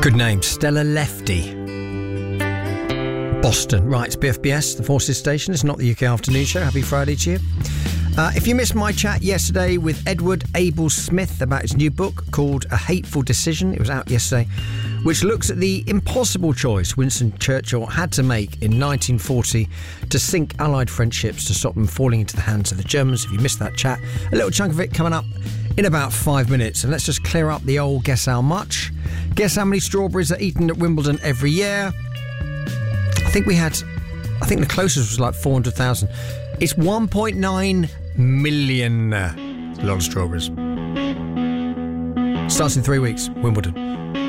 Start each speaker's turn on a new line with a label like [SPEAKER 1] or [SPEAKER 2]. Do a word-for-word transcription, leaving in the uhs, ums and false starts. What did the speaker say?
[SPEAKER 1] Good name, Stella Lefty. Boston. Right, it's B F B S, the Forces Station. It's not the U K Afternoon Show. Happy Friday to you. Uh, if you missed my chat yesterday with Edward Abel Smith about his new book called A Hateful Decision, it was out yesterday, which looks at the impossible choice Winston Churchill had to make in nineteen forty to sink Allied friendships to stop them falling into the hands of the Germans. If you missed that chat, a little chunk of it coming up in about five minutes. And let's just clear up the old guess how much. Guess how many strawberries are eaten at Wimbledon every year? I think we had, I think the closest was like four hundred thousand. It's one point nine million. A lot of strawberries. Starts in three weeks, Wimbledon.